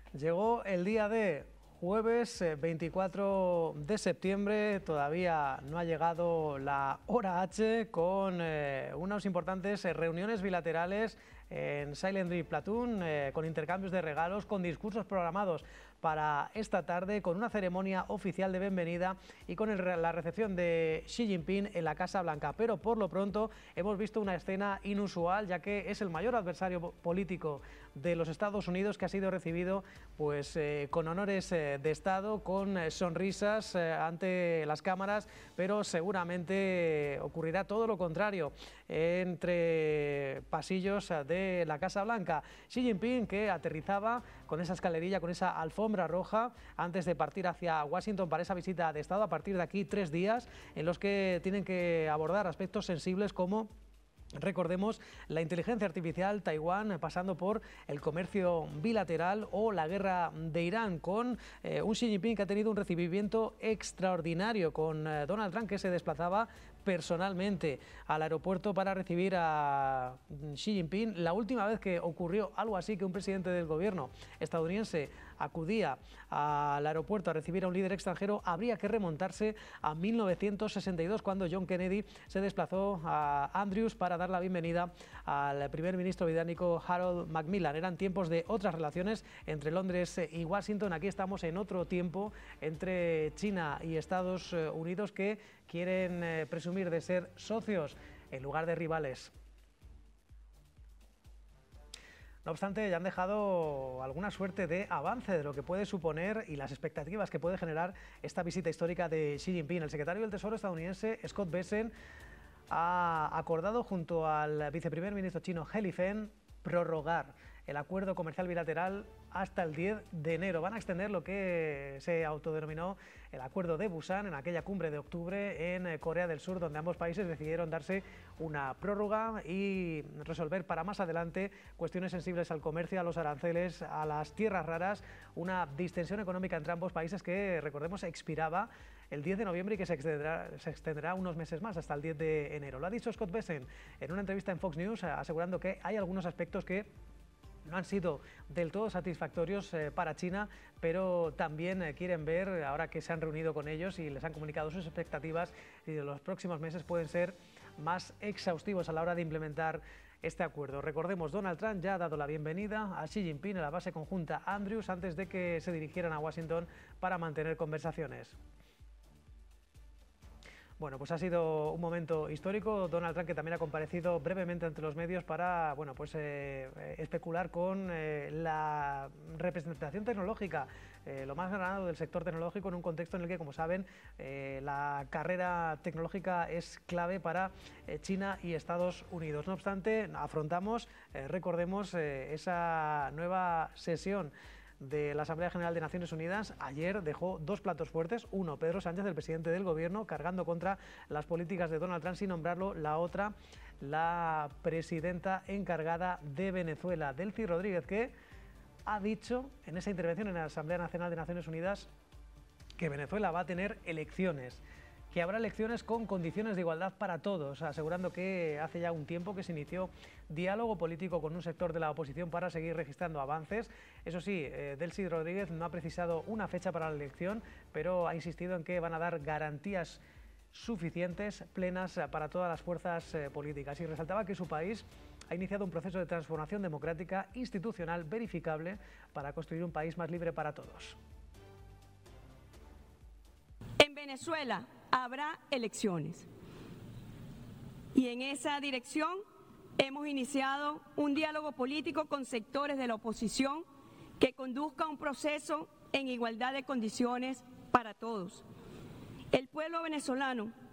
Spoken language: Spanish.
Llegó el día de jueves 24 de septiembre, todavía no ha llegado la hora H con unas importantes reuniones bilaterales en Silent Dream Platoon, con intercambios de regalos, con discursos programados para esta tarde, con una ceremonia oficial de bienvenida y con la recepción de Xi Jinping en la Casa Blanca. Pero por lo pronto hemos visto una escena inusual, ya que es el mayor adversario político de los Estados Unidos que ha sido recibido pues, con honores de Estado, con sonrisas ante las cámaras, pero seguramente ocurrirá todo lo contrario entre pasillos de la Casa Blanca. Xi Jinping, que aterrizaba con esa escalerilla, con esa alfombra roja, antes de partir hacia Washington para esa visita de Estado. A partir de aquí 3 días en los que tienen que abordar aspectos sensibles como, recordemos, la inteligencia artificial, Taiwán, pasando por el comercio bilateral o la guerra de Irán, con un Xi Jinping que ha tenido un recibimiento extraordinario, con Donald Trump, que se desplazaba personalmente al aeropuerto para recibir a Xi Jinping. La última vez que ocurrió algo así, que un presidente del gobierno estadounidense acudía al aeropuerto a recibir a un líder extranjero, habría que remontarse a 1962, cuando John Kennedy se desplazó a Andrews para dar la bienvenida al primer ministro británico Harold Macmillan. Eran tiempos de otras relaciones entre Londres y Washington. Aquí estamos en otro tiempo entre China y Estados Unidos, que quieren presumir de ser socios en lugar de rivales. No obstante, ya han dejado alguna suerte de avance de lo que puede suponer y las expectativas que puede generar esta visita histórica de Xi Jinping. El secretario del Tesoro estadounidense, Scott Bessent, ha acordado junto al viceprimer ministro chino He Lifeng prorrogar el acuerdo comercial bilateral hasta el 10 de enero. Van a extender lo que se autodenominó el acuerdo de Busan en aquella cumbre de octubre en Corea del Sur, donde ambos países decidieron darse una prórroga y resolver para más adelante cuestiones sensibles al comercio, a los aranceles, a las tierras raras, una distensión económica entre ambos países que, recordemos, expiraba el 10 de noviembre y que se extenderá unos meses más, hasta el 10 de enero. Lo ha dicho Scott Bessent en una entrevista en Fox News, asegurando que hay algunos aspectos que no han sido del todo satisfactorios para China, pero también quieren ver, ahora que se han reunido con ellos y les han comunicado sus expectativas, y de los próximos meses pueden ser más exhaustivos a la hora de implementar este acuerdo. Recordemos, Donald Trump ya ha dado la bienvenida a Xi Jinping en la base conjunta Andrews antes de que se dirigieran a Washington para mantener conversaciones. Bueno, pues ha sido un momento histórico. Donald Trump, que también ha comparecido brevemente ante los medios para, bueno, pues especular con la representación tecnológica, lo más ganado del sector tecnológico, en un contexto en el que, como saben, la carrera tecnológica es clave para China y Estados Unidos. No obstante, afrontamos, recordemos, esa nueva sesión de la Asamblea General de Naciones Unidas. Ayer dejó 2 platos fuertes: uno, Pedro Sánchez, el presidente del gobierno, cargando contra las políticas de Donald Trump sin nombrarlo; la otra, la presidenta encargada de Venezuela, Delcy Rodríguez, que ha dicho en esa intervención en la Asamblea Nacional de Naciones Unidas que Venezuela va a tener elecciones, que habrá elecciones con condiciones de igualdad para todos, asegurando que hace ya un tiempo que se inició diálogo político con un sector de la oposición para seguir registrando avances. Eso sí, Delcy Rodríguez no ha precisado una fecha para la elección, pero ha insistido en que van a dar garantías suficientes, plenas, para todas las fuerzas políticas, y resaltaba que su país ha iniciado un proceso de transformación democrática institucional verificable para construir un país más libre para todos. En Venezuela habrá elecciones y en esa dirección hemos iniciado un diálogo político con sectores de la oposición que conduzca a un proceso en igualdad de condiciones para todos. El pueblo venezolano